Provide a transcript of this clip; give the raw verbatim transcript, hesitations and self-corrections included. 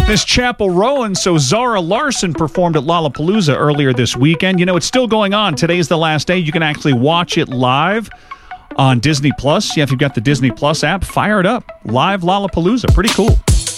Miss Chapel Rowan, so Zara Larson performed at Lollapalooza earlier this weekend. You know, it's still going on. Today's the last day. You can actually watch it live on Disney Plus. Yeah, if you've got the Disney Plus app, fire it up. Live Lollapalooza. Pretty cool.